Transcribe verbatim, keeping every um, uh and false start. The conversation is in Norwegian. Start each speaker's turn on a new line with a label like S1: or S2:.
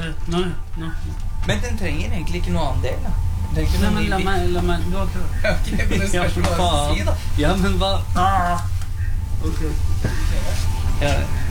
S1: Nei, nei.
S2: Men den trenger egentlig ikke noe annen del, da.
S1: Nei, men la meg, la meg, du har klart.
S2: Ok, men det spørs hva du si, da.
S1: Ja, men hva? Ah. Ok.
S2: Ja.